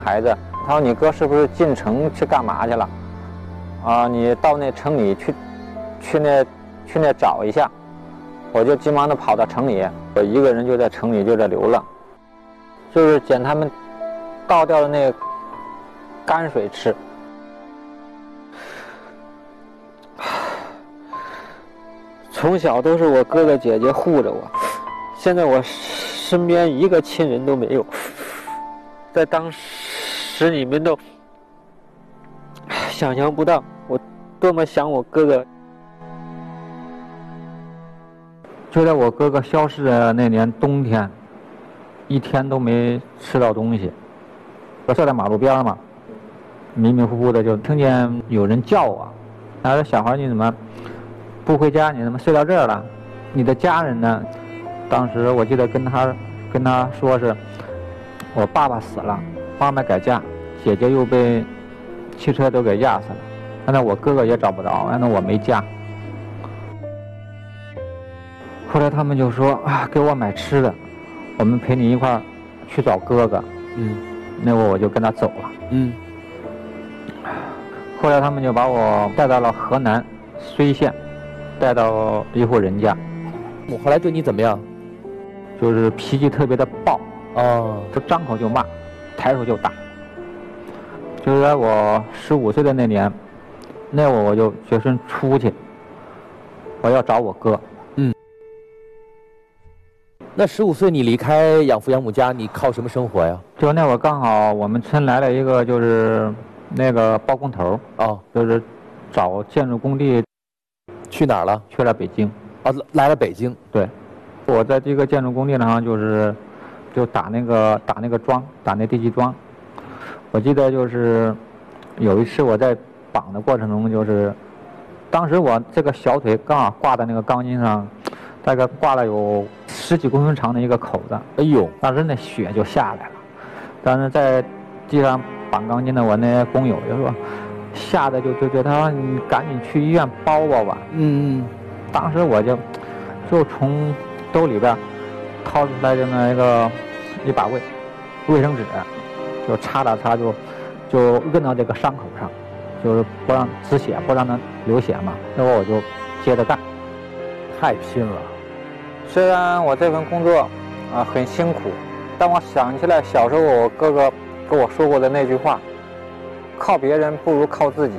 孩子，他说你哥是不是进城去干嘛去了？啊，你到那城里去那找一下。我就急忙的跑到城里，我一个人就在城里就在流浪，就是捡他们倒掉的那个泔水吃。从小都是我哥哥姐姐护着我，现在我身边一个亲人都没有。在当时你们都想象不到我多么想我哥哥。就在我哥哥消失的那年冬天，一天都没吃到东西。我坐在马路边嘛，迷迷糊糊的就听见有人叫我，他说：“小孩，你怎么不回家？你怎么睡到这儿了？你的家人呢？”当时我记得跟他说是，我爸爸死了，妈妈改嫁，姐姐又被汽车都给压死了，现在我哥哥也找不着，那我没家。后来他们就说啊，给我买吃的，我们陪你一块儿去找哥哥。那会儿我就跟他走了。后来他们就把我带到了河南睢县，带到一户人家。 我后来对你怎么样？ 就是脾气特别的暴，就张口就骂，抬手就打。就是在我15岁的那年，那会儿我就决心出去，我要找我哥。 那15岁你离开养父养母家，你靠什么生活呀？ 就那会儿刚好我们村来了一个就是那个包工头，就是找建筑工地。 去哪儿了？ 去了北京。 来了北京。 对，我在这个建筑工地上就打那个桩，打那地基桩。我记得就是有一次我在绑的过程中，就是当时我这个小腿刚好挂在那个钢筋上，大概挂了有10几公分长的一个口子。 哎呦！ 当时那血就下来了。但是在地上绑钢筋的我那些工友就说，吓得就他说你赶紧去医院包吧。当时我就从兜里边掏出来这么一把卫生纸，就擦了擦，就摁到这个伤口上，就是不让止血，不让它流血嘛。那会儿我就接着干。 太拼了。 虽然我这份工作很辛苦，但我想起来小时候我哥哥跟我说过的那句话，靠别人不如靠自己。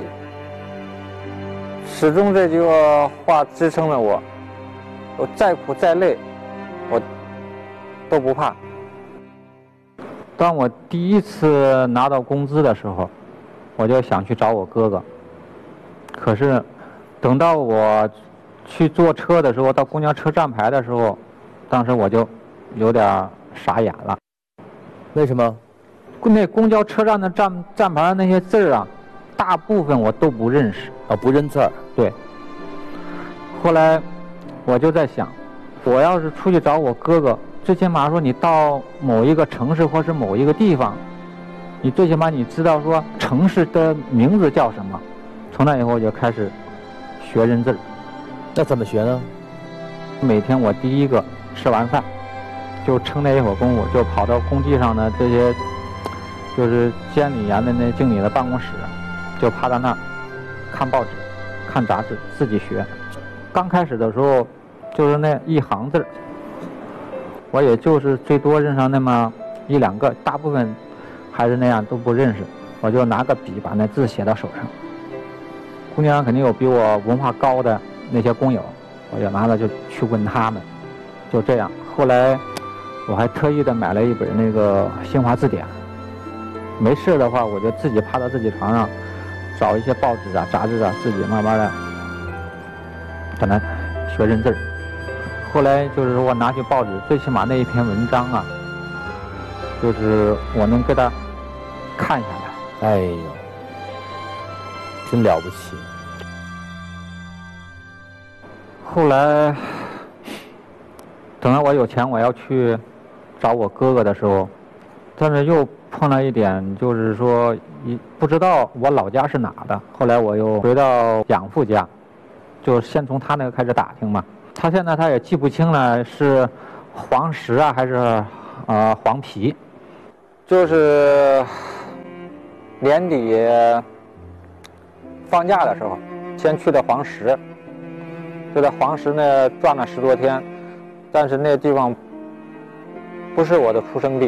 始终这句话支撑了我，我再苦再累我都不怕。当我第一次拿到工资的时候，我就想去找我哥哥。可是等到我去坐车的时候，到公交车站牌的时候，当时我就有点傻眼了。 为什么？ 那公交车站的站牌那些字啊，大部分我都不认识。 不认字儿。 对。后来我就在想，我要是出去找我哥哥，最起码说你到某一个城市或是某一个地方，你最起码你知道说城市的名字叫什么。从那以后我就开始学认字。 那怎么学呢？ 每天我第一个吃完饭，就趁那一会儿功夫，就跑到工地上的这些就是监理员的那经理的办公室，就趴在那儿看报纸、看杂志，自己学。刚开始的时候，就是那一行字，我也就是最多认上那么1、2个，大部分还是那样都不认识。我就拿个笔把那字写到手上。工地上肯定有比我文化高的那些工友，我就拿着就去问他们。就这样，后来我还特意的买了一本那个新华字典。没事的话，我就自己趴到自己床上，找一些报纸啊、杂志啊，自己慢慢的在那学认字儿。后来就是说我拿去报纸，最起码那一篇文章啊，就是我能给他看下来。 哎呦，真了不起。 后来等到我有钱我要去找我哥哥的时候，但是又碰到一点，就是说不知道我老家是哪的。后来我又回到养父家，就先从他那个开始打听嘛。他现在他也记不清了是黄石啊还是黄皮。就是年底放假的时候，先去的黄石，就在黄石呢转了10多天，但是那地方不是我的出生地，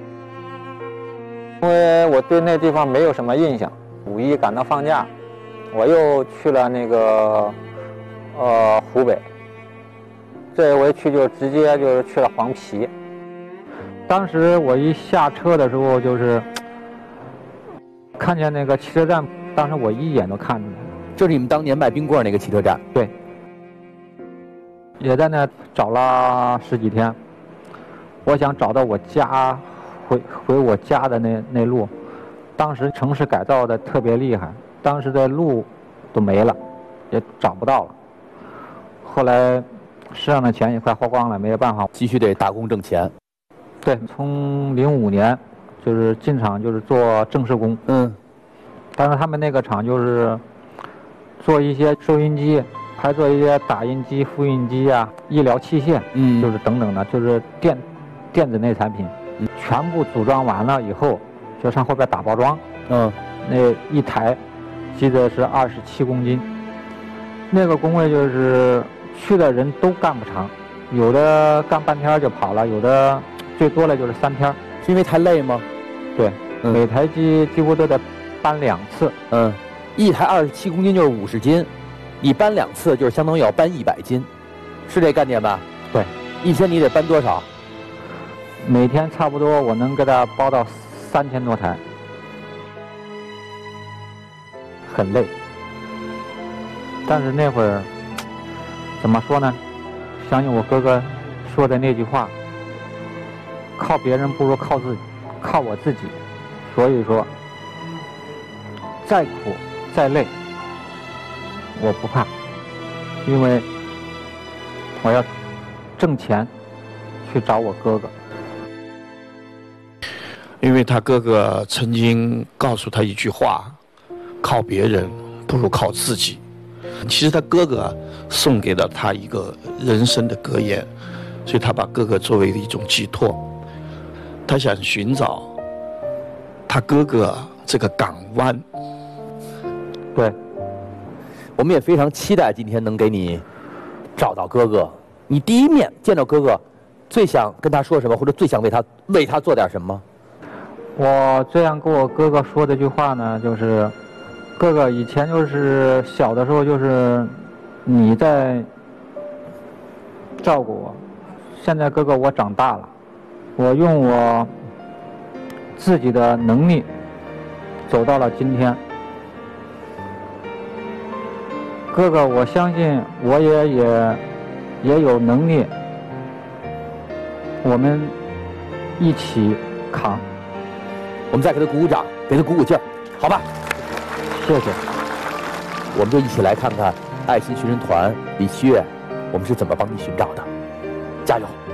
因为我对那地方没有什么印象。5一赶到放假，我又去了那个湖北，这回去就直接就是去了黄陂。当时我一下车的时候，就是看见那个汽车站，当时我一眼都看出来了。 这是你们当年卖冰棍那个汽车站？ 对，也在那找了10几天，我想找到我家，回我家的那路。当时城市改造的特别厉害，当时的路都没了，也找不到了。后来身上的钱也快花光了，没有办法， 继续得打工挣钱。 对，从05年就是进厂就是做正式工。当时他们那个厂就是做一些收音机，还做一些打印机、复印机啊、医疗器械，就是等等的，就是电子类产品，全部组装完了以后，就上后边打包装。那一台记得是27公斤。那个工位就是去的人都干不长，有的干半天就跑了，有的最多了就是3天。 是因为太累吗？ 对，每台机几乎都得搬2次。 一台27公斤就是50斤，你搬2次就是相当于要搬100斤，是这概念吧？ 对， 一天你得搬多少？ 每天差不多我能给它包到3000多台，很累。但是那会儿怎么说呢？相信我哥哥说的那句话，靠别人不如靠我自己。所以说，再苦再累，我不怕，因为我要挣钱去找我哥哥。 因为他哥哥曾经告诉他一句话：靠别人不如靠自己。其实他哥哥送给了他一个人生的格言，所以他把哥哥作为一种寄托，他想寻找他哥哥这个港湾。 对， 我们也非常期待今天能给你找到哥哥。你第一面见到哥哥，最想跟他说什么，或者最想为他做点什么？ 我这样跟我哥哥说这句话呢，就是哥哥，以前就是小的时候就是你在照顾我，现在哥哥我长大了，我用我自己的能力走到了今天。哥哥，我相信我也有能力，我们一起扛。 我们再给他鼓鼓掌，给他鼓鼓劲儿，好吧？ 谢谢。 我们就一起来看看爱心寻人团李希月，我们是怎么帮你寻找的，加油！